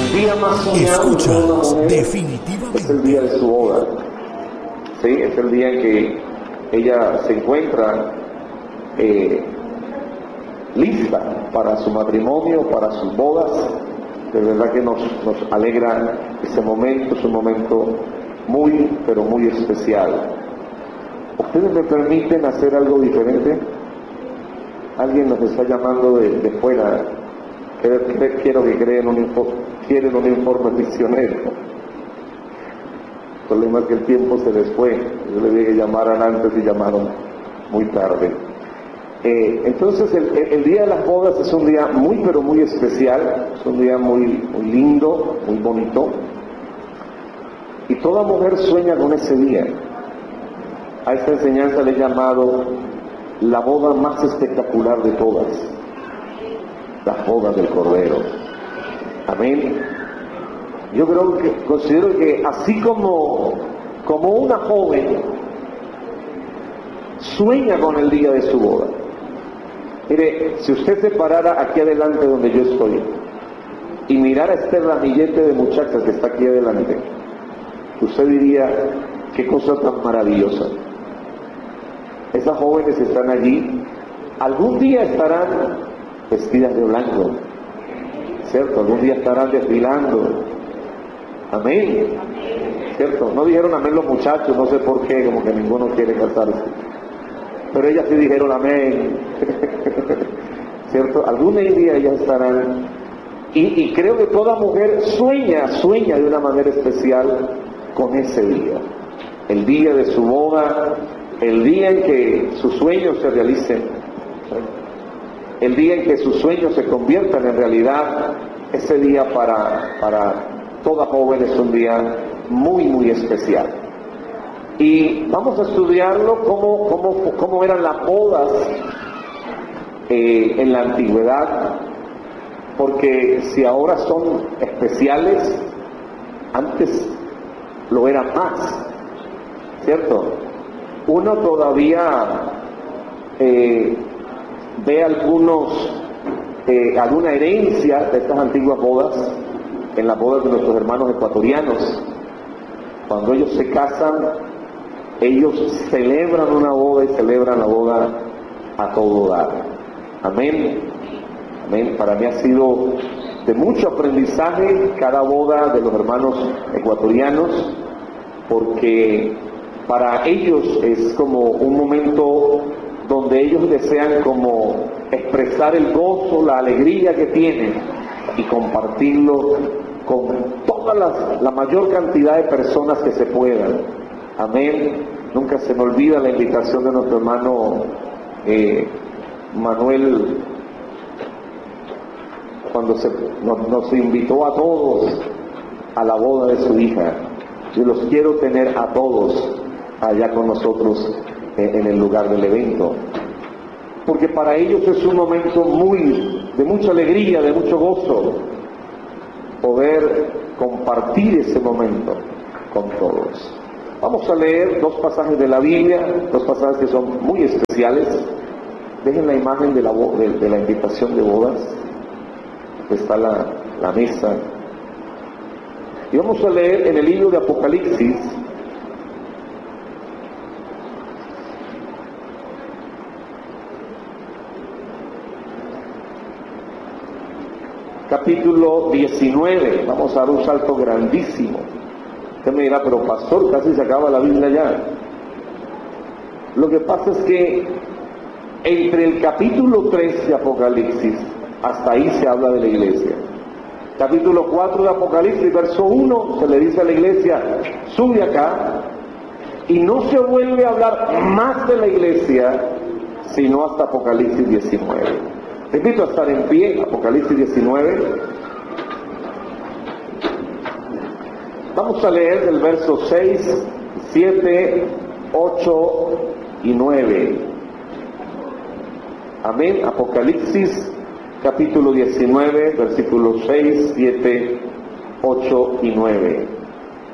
El día más soñado de una mujer definitivamente es el día de su boda. Sí, es el día en que ella se encuentra lista para su matrimonio, para sus bodas. De verdad que nos alegra ese momento, es un momento muy, pero muy especial. ¿Ustedes me permiten hacer algo diferente? Alguien nos está llamando de fuera. Quiero que quieren un informe diccionario. El problema es que el tiempo se les fue. Yo les dije que llamaran antes y llamaron muy tarde. Entonces el día de las bodas es un día muy, pero muy especial. Es un día muy, muy lindo, muy bonito. Y toda mujer sueña con ese día. A esta enseñanza le he llamado la boda más espectacular de todas, las bodas del Cordero. Amén. Yo considero que así como una joven sueña con el día de su boda. Mire, si usted se parara aquí adelante donde yo estoy y mirara este ramillete de muchachas que está aquí adelante, usted diría, qué cosa tan maravillosa. Esas jóvenes están allí, algún día estarán vestidas de blanco, ¿cierto? Algún día estarán desfilando. Amén. ¿Cierto? No dijeron amén los muchachos, no sé por qué, como que ninguno quiere casarse. Pero ellas sí dijeron amén. ¿Cierto? Algún día ellas estarán. Y creo que toda mujer sueña de una manera especial con ese día. El día de su boda, el día en que sus sueños se realicen, el día en que sus sueños se conviertan en realidad. Ese día para toda joven es un día muy, muy especial. Y vamos a estudiarlo cómo eran las bodas en la antigüedad, porque si ahora son especiales, antes lo eran más, ¿cierto? Uno todavía ve alguna herencia de estas antiguas bodas en las bodas de nuestros hermanos ecuatorianos. Cuando ellos se casan, ellos celebran una boda y celebran la boda a todo dar. Amén. Amén. Para mí ha sido de mucho aprendizaje cada boda de los hermanos ecuatorianos, porque para ellos es como un momento donde ellos desean como expresar el gozo, la alegría que tienen y compartirlo con toda la mayor cantidad de personas que se puedan. Amén. Nunca se me olvida la invitación de nuestro hermano Manuel, cuando nos invitó a todos a la boda de su hija. Yo los quiero tener a todos allá con nosotros en el lugar del evento, porque para ellos es un momento de mucha alegría, de mucho gozo, poder compartir ese momento con todos. Vamos a leer dos pasajes de la Biblia, dos pasajes que son muy especiales. Dejen la imagen de la invitación de bodas. Aquí está la mesa. Y vamos a leer en el libro de Apocalipsis, capítulo 19. Vamos a dar un salto grandísimo. Usted me dirá, pero pastor, casi se acaba la Biblia ya. Lo que pasa es que entre el capítulo 3 de Apocalipsis, hasta ahí se habla de la iglesia. Capítulo 4 de Apocalipsis, verso 1, se le dice a la iglesia, sube acá, y no se vuelve a hablar más de la iglesia, sino hasta Apocalipsis 19. Te invito a estar en pie, Apocalipsis 19. Vamos a leer del verso 6, 7, 8 y 9. Amén. Apocalipsis capítulo 19, versículos 6, 7, 8 y 9.